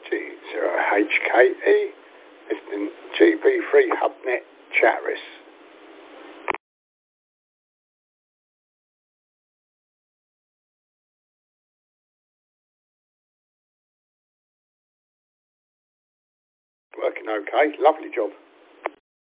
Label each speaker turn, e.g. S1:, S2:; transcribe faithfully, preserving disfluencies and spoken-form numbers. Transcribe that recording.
S1: G zero H K E, listening G P three HubNet Charis. Working okay, lovely job.